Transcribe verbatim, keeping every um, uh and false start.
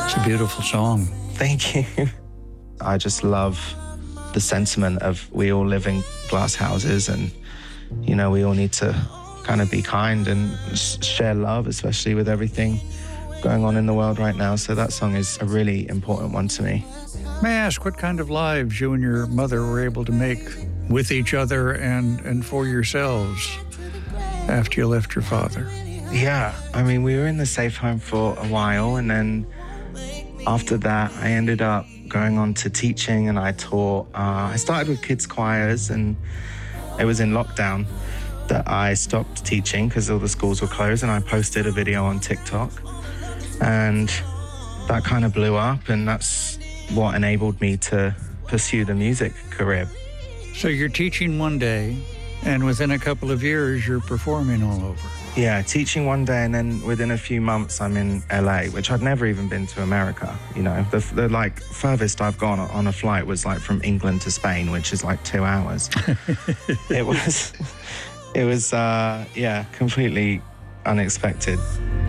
It's a beautiful song. Thank you. I just love the sentiment of we all live in glass houses and, you know, we all need to kind of be kind and share love, especially with everything going on in the world right now. So that song is a really important one to me. May I ask what kind of lives you and your mother were able to make with each other and, and for yourselves after you left your father? Yeah, I mean, we were in the safe home for a while, and then after that, I ended up going on to teaching, and I taught. Uh, I started with kids' choirs, and it was in lockdown that I stopped teaching because all the schools were closed, and I posted a video on TikTok, and that kind of blew up, and that's what enabled me to pursue the music career. So you're teaching one day, and within a couple of years, you're performing all over. Yeah, teaching one day, and then within a few months, I'm in L A, which I'd never even been to America. You know, the, the like furthest I've gone on a flight was like from England to Spain, which is like two hours. It was, it was, uh, yeah, completely unexpected.